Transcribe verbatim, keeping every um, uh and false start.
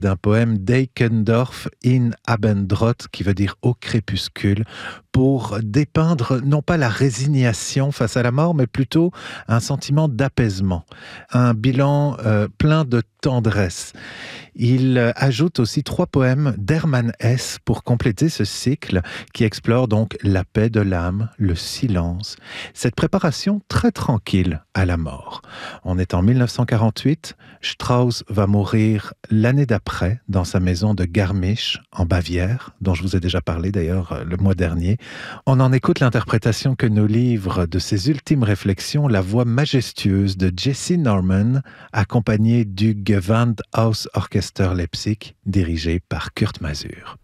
d'un poème d'Eikendorff in Abendrot, qui veut dire au crépuscule, pour dépeindre non pas la résignation face à la mort, mais plutôt un sentiment d'apaisement, un bilan euh, plein de tendresse. Il ajoute aussi trois poèmes d'Hermann Hesse pour compléter ce cycle qui explore donc la paix de l'âme, le silence, cette préparation très tranquille à la mort. On est en mille neuf cent quarante-huit, Strauss va mourir l'année d'après dans sa maison de Garmisch en Bavière, dont je vous ai déjà parlé d'ailleurs le mois dernier. On en écoute l'interprétation que nous livre de ses ultimes réflexions la voix majestueuse de Jessye Norman, accompagnée du Gewandhaus Orchester Leipzig, dirigé par Kurt Masur.